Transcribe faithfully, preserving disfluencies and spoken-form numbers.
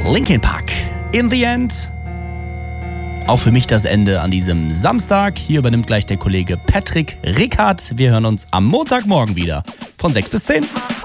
Linkin Park. In the End. Auch für mich das Ende an diesem Samstag. Hier übernimmt gleich der Kollege Patrick Rickard. Wir hören uns am Montagmorgen wieder von sechs bis zehn.